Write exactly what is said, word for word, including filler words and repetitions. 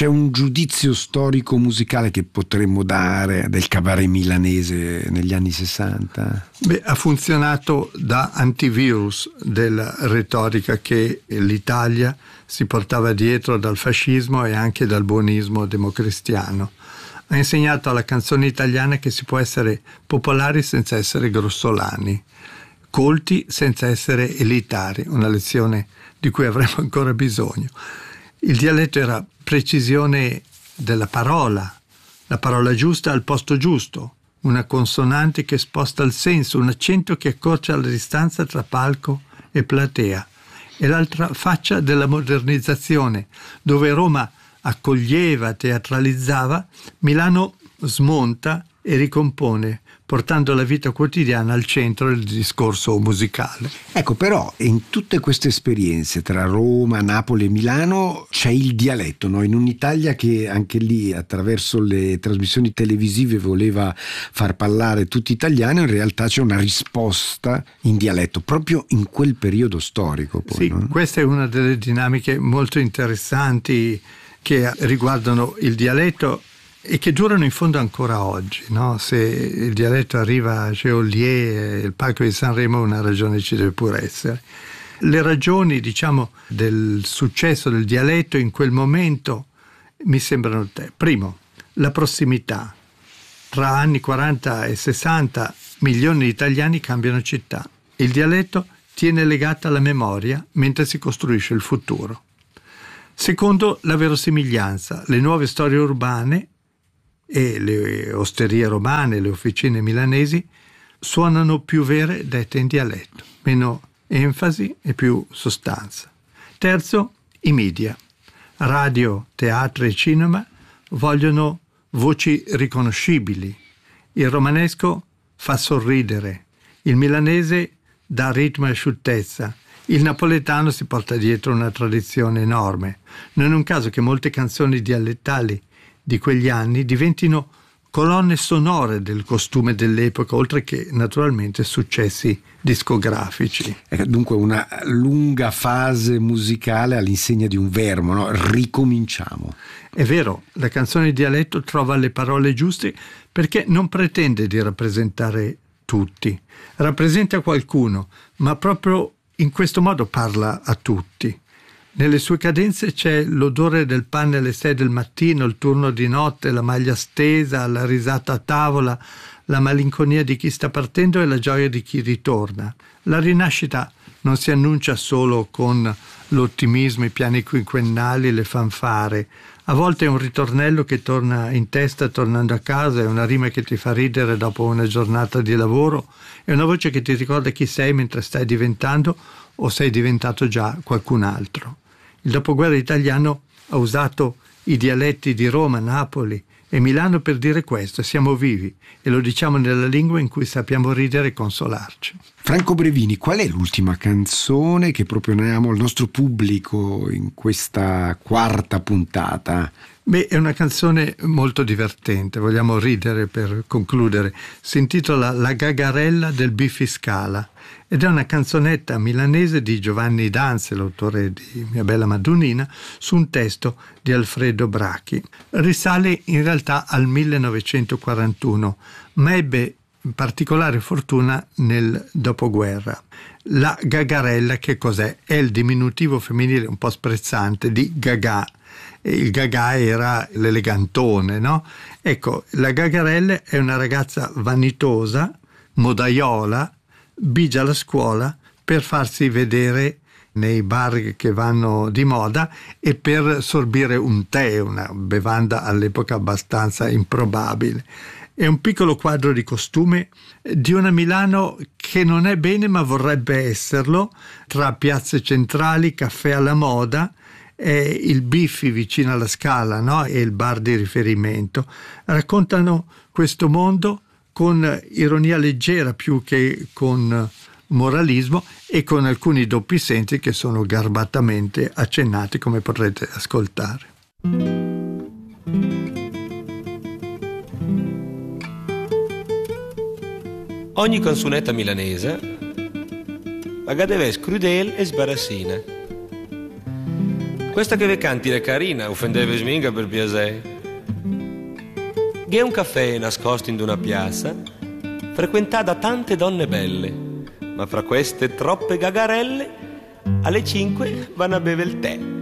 c'è un giudizio storico musicale che potremmo dare del cabaret milanese negli anni sessanta? Beh, ha funzionato da antivirus della retorica che l'Italia si portava dietro dal fascismo e anche dal buonismo democristiano. Ha insegnato alla canzone italiana che si può essere popolari senza essere grossolani, colti senza essere elitari, una lezione di cui avremo ancora bisogno. Il dialetto era precisione della parola, la parola giusta al posto giusto, una consonante che sposta il senso, un accento che accorcia la distanza tra palco e platea. E l'altra faccia della modernizzazione, dove Roma accoglieva, teatralizzava, Milano smonta e ricompone, portando la vita quotidiana al centro del discorso musicale. Ecco, però in tutte queste esperienze tra Roma, Napoli e Milano c'è il dialetto, no? In un'Italia che anche lì attraverso le trasmissioni televisive voleva far parlare tutti italiani, in realtà c'è una risposta in dialetto proprio in quel periodo storico. Poi, sì, no? Questa è una delle dinamiche molto interessanti che riguardano il dialetto e che durano in fondo ancora oggi, no? Se il dialetto arriva a Geolier, il palco di Sanremo, una ragione ci deve pure essere. Le ragioni, diciamo, del successo del dialetto in quel momento mi sembrano te. Primo, la prossimità. Tra anni quaranta e sessanta milioni di italiani cambiano città. Il dialetto tiene legata la memoria mentre si costruisce il futuro. Secondo, la verosimiglianza. Le nuove storie urbane e le osterie romane, le officine milanesi, suonano più vere dette in dialetto, meno enfasi e più sostanza. Terzo, i media. Radio, teatro e cinema vogliono voci riconoscibili. Il romanesco fa sorridere, il milanese dà ritmo e asciuttezza, il napoletano si porta dietro una tradizione enorme. Non è un caso che molte canzoni dialettali di quegli anni diventino colonne sonore del costume dell'epoca, oltre che naturalmente successi discografici. È dunque una lunga fase musicale all'insegna di un verbo, no? Ricominciamo. È vero, la canzone in dialetto trova le parole giuste perché non pretende di rappresentare tutti. Rappresenta qualcuno, ma proprio in questo modo parla a tutti. Nelle sue cadenze c'è l'odore del pane alle sei del mattino, il turno di notte, la maglia stesa, la risata a tavola, la malinconia di chi sta partendo e la gioia di chi ritorna. La rinascita non si annuncia solo con l'ottimismo, i piani quinquennali, le fanfare. A volte è un ritornello che torna in testa tornando a casa, è una rima che ti fa ridere dopo una giornata di lavoro, è una voce che ti ricorda chi sei mentre stai diventando o sei diventato già qualcun altro. Il dopoguerra italiano ha usato i dialetti di Roma, Napoli e Milano per dire questo: siamo vivi e lo diciamo nella lingua in cui sappiamo ridere e consolarci. Franco Brevini, qual è l'ultima canzone che proponiamo al nostro pubblico in questa quarta puntata? Beh, è una canzone molto divertente, vogliamo ridere per concludere. Si intitola La Gagarella del Bifiscala ed è una canzonetta milanese di Giovanni Danze, l'autore di Mia bella Madonnina, su un testo di Alfredo Brachi. Risale in realtà al millenovecentoquarantuno, ma ebbe particolare fortuna nel dopoguerra. La Gagarella, che cos'è? È il diminutivo femminile un po' sprezzante di Gagà. E il Gagà era l'elegantone, no? Ecco, la Gagarella è una ragazza vanitosa, modaiola, bigia alla scuola per farsi vedere nei bar che vanno di moda e per sorbire un tè, una bevanda all'epoca abbastanza improbabile. È un piccolo quadro di costume di una Milano che non è bene ma vorrebbe esserlo, tra piazze centrali, caffè alla moda, e il Biffi vicino alla Scala, no? E il bar di riferimento. Raccontano questo mondo con ironia leggera più che con moralismo e con alcuni doppi sensi che sono garbatamente accennati, come potrete ascoltare. Ogni canzonetta milanese la deve crudele e sbarassina. Questa che ve canti è carina, offendeve sminga per piacere. Che è un caffè nascosto in una piazza, frequentata da tante donne belle, ma fra queste troppe gagarelle, alle cinque vanno a bere il tè.